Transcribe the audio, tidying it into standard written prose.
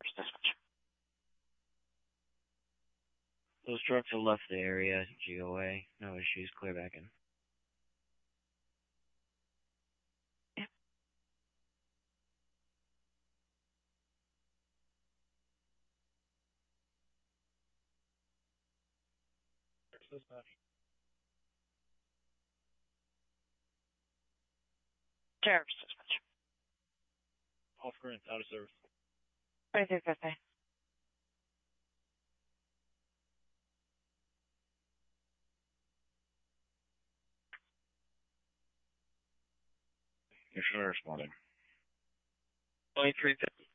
Dispatch. Those trucks have left the area. GOA. No issues. Clear back in. Yeah. Dispatch. Sheriff's Dispatch. Off current, out of service. 2350. Missionary responding. 2350.